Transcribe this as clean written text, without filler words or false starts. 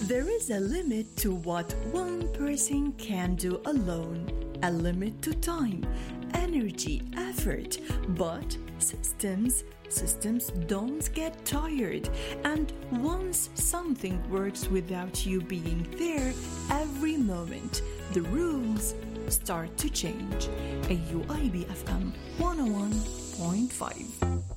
There is a limit to what one person can do alone, a limit to time, energy, effort, but systems don't get tired, and once something works without you being there every moment, the rules start to change. AUIB FM 101.5